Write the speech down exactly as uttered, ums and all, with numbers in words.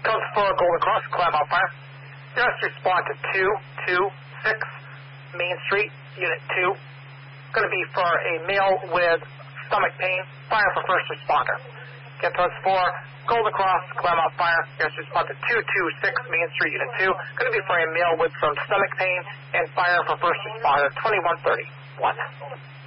Comes for Golden Cross, Claremont Fire. Just respond to two two six Main Street, Unit two. Going to be for a male with stomach pain. Fire for first responder. Get those for Golden Cross, Claremont Fire. Just respond to two two six Main Street, Unit two. Going to be for a male with some stomach pain and fire for first responder, twenty-one thirty-one.